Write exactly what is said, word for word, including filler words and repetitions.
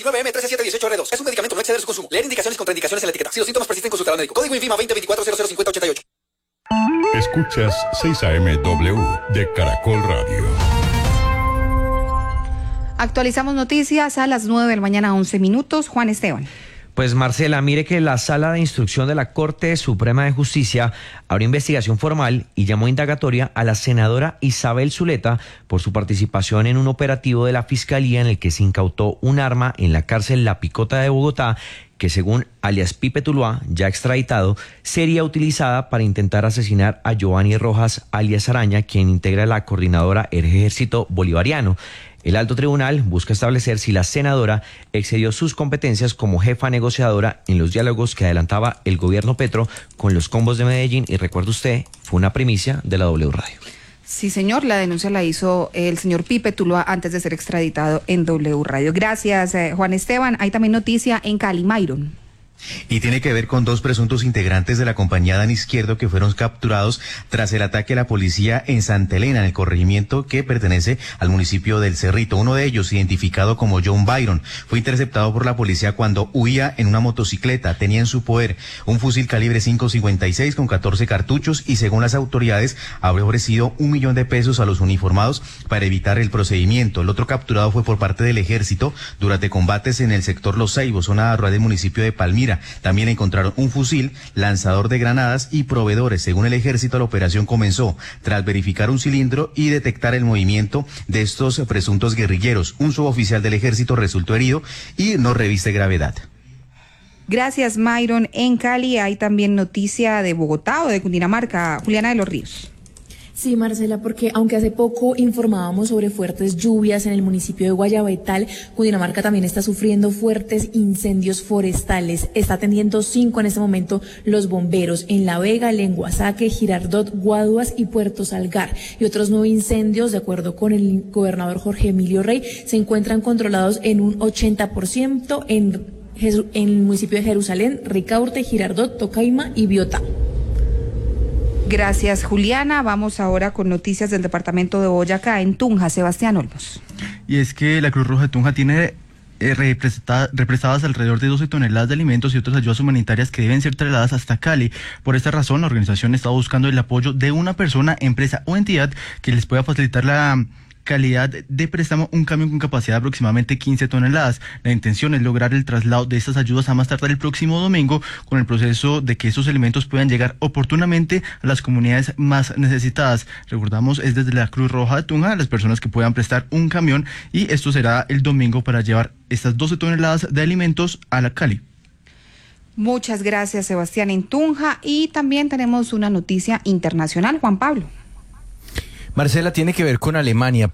veintinueve eme trece siete dieciocho R dos. Es un medicamento, no exceder su consumo. Leer indicaciones y contraindicaciones en la etiqueta. Si los síntomas persisten, consultar al médico. Código INVIMA veinte veinticuatro cero cero cincuenta ochenta y ocho. Escuchas seis A M W de Caracol Radio. Actualizamos noticias a las nueve de la mañana, once minutos. Juan Esteban. Pues Marcela, mire que la Sala de Instrucción de la Corte Suprema de Justicia abrió investigación formal y llamó indagatoria a la senadora Isabel Zuleta por su participación en un operativo de la Fiscalía en el que se incautó un arma en la cárcel La Picota de Bogotá que, según alias Pipe Tuluá, ya extraditado, sería utilizada para intentar asesinar a Giovanni Rojas alias Araña, quien integra la coordinadora Ejército Bolivariano. El alto tribunal busca establecer si la senadora excedió sus competencias como jefa negociadora en los diálogos que adelantaba el gobierno Petro con los combos de Medellín. Y recuerde usted, fue una primicia de la W Radio. Sí, señor, la denuncia la hizo el señor Pipe Tuluá antes de ser extraditado en W Radio. Gracias, eh, Juan Esteban. Hay también noticia en Cali, Mayron. Y tiene que ver con dos presuntos integrantes de la compañía Dan Izquierdo que fueron capturados tras el ataque a la policía en Santa Elena, en el corregimiento que pertenece al municipio del Cerrito. Uno de ellos, identificado como John Byron, fue interceptado por la policía cuando huía en una motocicleta. Tenía en su poder un fusil calibre cinco cincuenta y seis con catorce cartuchos y, según las autoridades, habría ofrecido un millón de pesos a los uniformados para evitar el procedimiento. El otro capturado fue por parte del ejército durante combates en el sector Los Ceibos, zona rural del municipio de Palmira. También encontraron un fusil, lanzador de granadas y proveedores. Según el ejército, la operación comenzó tras verificar un cilindro y detectar el movimiento de estos presuntos guerrilleros. Un suboficial del ejército resultó herido y no reviste gravedad. Gracias, Mayron. En Cali hay también noticia de Bogotá o de Cundinamarca. Juliana de los Ríos. Sí, Marcela, porque aunque hace poco informábamos sobre fuertes lluvias en el municipio de Guayabetal, Cundinamarca también está sufriendo fuertes incendios forestales. Está atendiendo cinco en este momento los bomberos en La Vega, Lenguasaque, Girardot, Guaduas y Puerto Salgar. Y otros nueve incendios, de acuerdo con el gobernador Jorge Emilio Rey, se encuentran controlados en un ochenta por ciento en, en el municipio de Jerusalén, Ricaurte, Girardot, Tocaima y Biotá. Gracias, Juliana. Vamos ahora con noticias del departamento de Boyacá, en Tunja. Sebastián Olmos. Y es que la Cruz Roja de Tunja tiene eh, represadas alrededor de doce toneladas de alimentos y otras ayudas humanitarias que deben ser trasladadas hasta Cali. Por esta razón, la organización está buscando el apoyo de una persona, empresa o entidad que les pueda facilitar la calidad de préstamo, un camión con capacidad de aproximadamente quince toneladas. La intención es lograr el traslado de estas ayudas a más tardar el próximo domingo, con el proceso de que estos elementos puedan llegar oportunamente a las comunidades más necesitadas. Recordamos, es desde la Cruz Roja de Tunja las personas que puedan prestar un camión, y esto será el domingo para llevar estas doce toneladas de alimentos a la Cali. Muchas gracias, Sebastián, en Tunja. Y también tenemos una noticia internacional, Juan Pablo. Marcela, tiene que ver con Alemania.